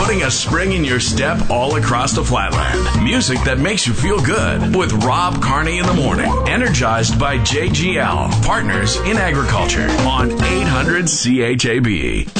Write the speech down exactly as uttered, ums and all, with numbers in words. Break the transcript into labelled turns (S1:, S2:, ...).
S1: putting a spring in your step all across the flatland. Music that makes you feel good with Rob Carney in the morning. Energized by J G L, Partners in Agriculture on eight hundred C H A B.